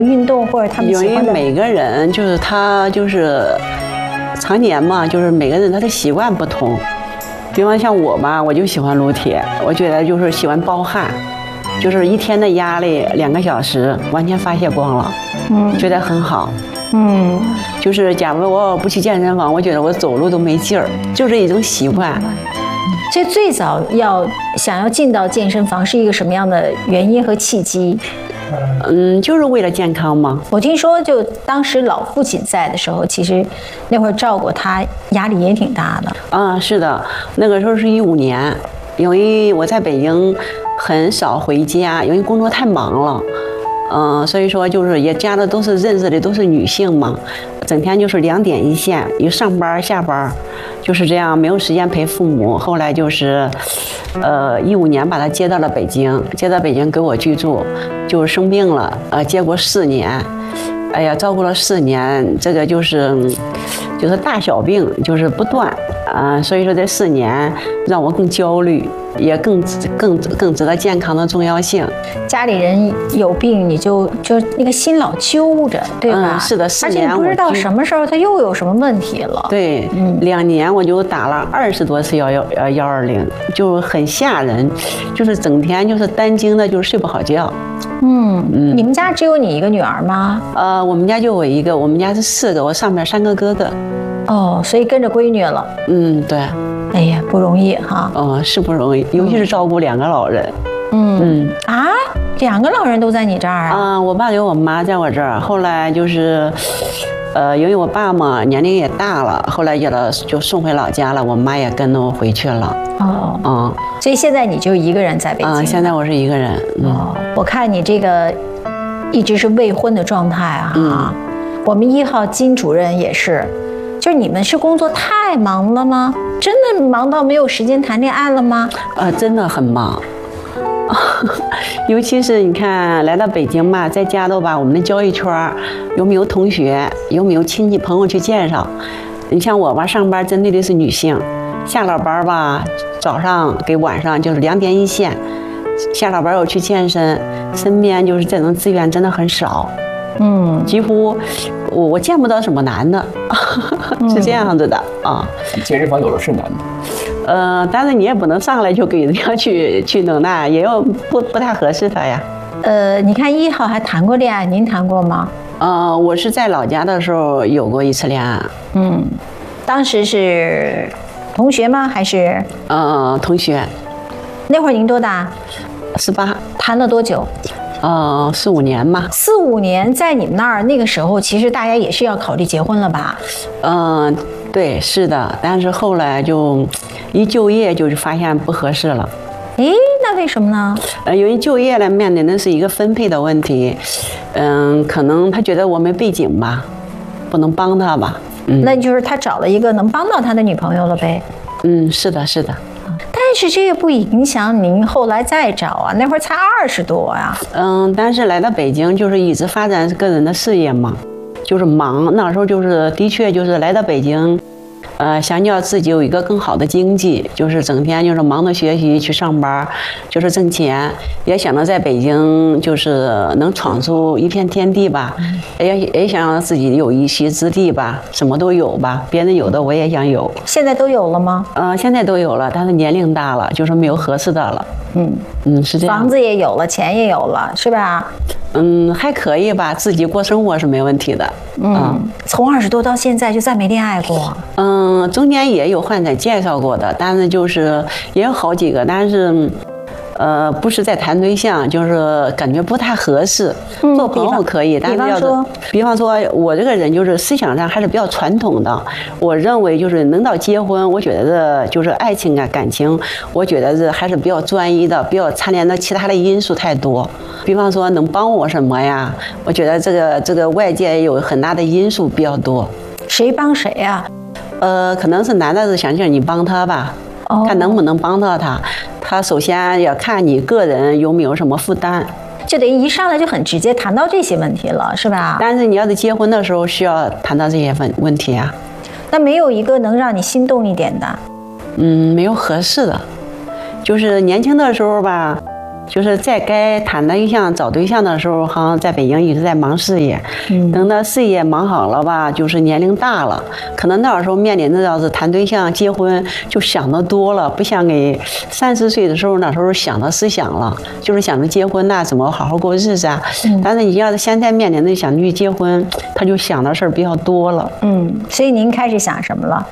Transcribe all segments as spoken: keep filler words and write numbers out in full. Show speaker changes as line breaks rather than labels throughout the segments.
运动或者他们喜欢的？
因为每个人就是他就是常年嘛，就是每个人他的习惯不同。比方像我吧，我就喜欢撸铁，我觉得就是喜欢暴汗，就是一天的压力两个小时完全发泄光了，嗯，觉得很好。嗯，就是假如我不去健身房，我觉得我走路都没劲儿，就是一种习惯。
所以最早要想要进到健身房是一个什么样的原因和契机？
嗯，就是为了健康嘛。
我听说，就当时老父亲在的时候，其实那会儿照顾他压力也挺大的。
啊，是的，那个时候是一五年，因为我在北京很少回家，因为工作太忙了。嗯，所以说就是也家的都是认识的都是女性嘛，整天就是两点一线，一上班下班，就是这样，没有时间陪父母。后来就是，呃，一五年把他接到了北京，接到北京给我居住，就生病了，呃，结果四年，哎呀，照顾了四年，这个就是，就是大小病就是不断啊、呃，所以说这四年让我更焦虑。也更更更知道健康的重要性。
家里人有病，你就就那个心老揪着，对吧？
嗯，是的，四年
而且你不知道什么时候他又有什么问题了。
对，嗯，两年我就打了二十多次幺幺呃幺二零，就很吓人，就是整天就是担惊的，就是睡不好觉。
嗯嗯，你们家只有你一个女儿吗？
呃，我们家就我一个，我们家是四个，我上面三个哥哥。
哦，所以跟着闺女了。
嗯，对。
哎呀，不容易哈。
哦，是不容易，尤其是照顾两个老人。
嗯嗯啊，两个老人都在你这儿啊？
啊，我爸给我妈在我这儿，后来就是，呃，因为我爸嘛年龄也大了，后来给他就送回老家了，我妈也跟着我回去了。哦，嗯，
所以现在你就一个人在北京。
啊，现在我是一个人。
嗯、哦，我看你这个一直是未婚的状态啊。嗯，我们一号金主任也是。就是你们是工作太忙了吗？真的忙到没有时间谈恋爱了吗？
呃，真的很忙，尤其是你看来到北京嘛，在家都把我们的交易圈有没有同学，有没有亲戚朋友去介绍。你像我吧，上班针对的是女性，下了班吧，早上给晚上就是两点一线，下了班我去健身，身边就是这种资源真的很少。嗯，几乎我我见不到什么男的，是这样子的啊。
健身房有的是男的，
呃，但是你也不能上来就给人家去去弄那，也有不不太合适他呀。
呃，你看一号还谈过恋爱，您谈过吗？
呃，我是在老家的时候有过一次恋爱。嗯，
当时是同学吗？还是？
呃，同学。
那会儿您多大？
十八。
谈了多久？
呃，四五年吧。
四五年，在你们那儿那个时候，其实大家也是要考虑结婚了吧？
嗯、呃，对，是的。但是后来就一就业就发现不合适了。
哎，那为什么呢？
呃，由于就业来面临的是一个分配的问题，嗯，可能他觉得我没背景吧，不能帮他吧。嗯，
那就是他找了一个能帮到他的女朋友了呗。
嗯，是的，是的。
但是这也不影响您后来再找啊，那会儿才二十多呀。
嗯，但是来到北京就是一直发展个人的事业嘛，就是忙。那时候就是的确就是来到北京，呃，想要自己有一个更好的经济，就是整天就是忙着学习去上班，就是挣钱，也想着在北京就是能闯出一片天地吧，也也想让自己有一席之地吧，什么都有吧，别人有的我也想有。
现在都有了吗？
呃，现在都有了，但是年龄大了，就是没有合适的了。嗯嗯，是这样。
房子也有了，钱也有了，是吧？
嗯，还可以吧，自己过生活是没问题的。
嗯，从二十多到现在就再没恋爱过。
嗯，中间也有患者介绍过的，但是就是也有好几个，但是。呃，不是在谈对象，就是感觉不太合适。嗯、做朋友可以，但是要是，比方说，我这个人就是思想上还是比较传统的。我认为就是能到结婚，我觉得这就是爱情啊感情，我觉得这还是比较专一的，比较牵连的其他的因素太多。比方说能帮我什么呀？我觉得这个这个外界有很大的因素比较多。
谁帮谁呀、
啊？呃，可能是男的是想叫你帮他吧。看能不能帮到他，他首先要看你个人有没有什么负担，
就等于一上来就很直接谈到这些问题了，是吧？
但是你要是结婚的时候需要谈到这些问问题啊。
那没有一个能让你心动一点的？
嗯，没有合适的，就是年轻的时候吧， 就是在该谈对象、找对象的时候，好像在北京一直在忙事业。嗯，等到事业忙好了吧，就是年龄大了，可能那时候面临着要是谈对象、结婚，就想得多了，不像给三十岁的时候那时候想的思想了，就是想着结婚呐、啊，怎么好好过日子啊。嗯，但是你要是现在面临着想去结婚，他就想的事儿比较多了。
嗯，所以您开始想什么了？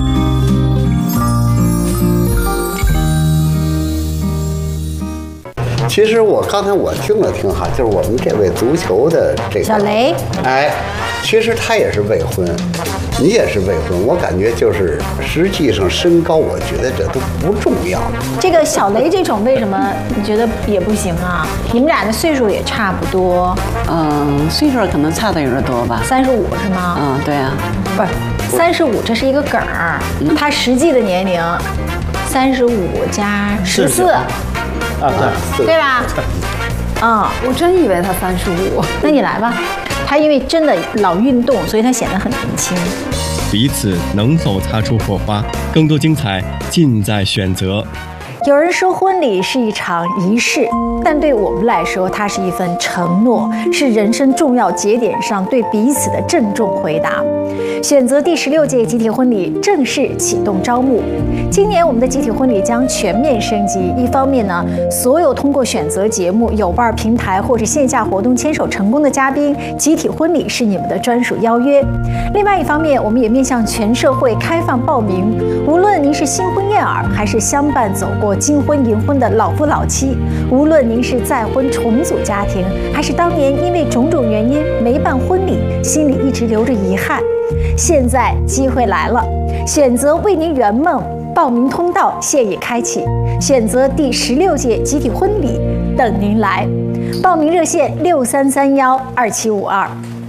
其实我刚才我听了听哈，就是我们这位足球的这个
小雷，
哎，其实他也是未婚，你也是未婚，我感觉就是实际上身高，我觉得这都不重要。
这个小雷这种为什么你觉得也不行啊？你们俩的岁数也差不多，
嗯，岁数可能差的有点多吧，
三十五是吗？
嗯，对啊，
不是三十五，这是一个梗儿，他实际的年龄三十五加十四。
啊，对，
对吧？啊、
我真以为他三十五。
那你来吧。他因为真的老运动，所以他显得很年轻。
彼此能否擦出火花？更多精彩尽在选择。
有人说婚礼是一场仪式，但对我们来说，它是一份承诺，是人生重要节点上对彼此的郑重回答。选择第十六届集体婚礼正式启动招募。今年我们的集体婚礼将全面升级。一方面呢，所有通过选择节目、有伴平台或者线下活动牵手成功的嘉宾，集体婚礼是你们的专属邀约。另外一方面，我们也面向全社会开放报名。无论您是新婚燕尔，还是相伴走过金婚银婚的老夫老妻，无论您是再婚重组家庭，还是当年因为种种原因没办婚礼，心里一直留着遗憾，现在机会来了，选择为您圆梦。报名通道现已开启，选择第十六届集体婚礼等您来。报名热线六三三幺二七五二。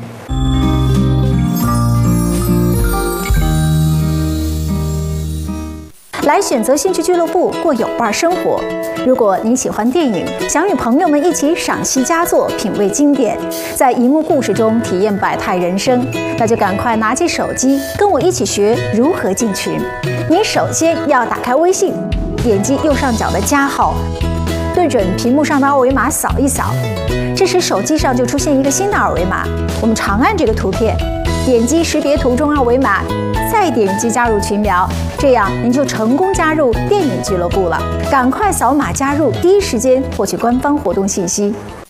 来选择兴趣俱乐部过有伴生活。如果您喜欢电影，想与朋友们一起赏析佳作、品味经典，在荧幕故事中体验百态人生，那就赶快拿起手机，跟我一起学如何进群。您首先要打开微信，点击右上角的加号，对准屏幕上的二维码扫一扫，这时手机上就出现一个新的二维码，我们长按这个图片，点击识别图中二维码，再点击加入群聊，这样您就成功加入电影俱乐部了。赶快扫码加入，第一时间获取官方活动信息。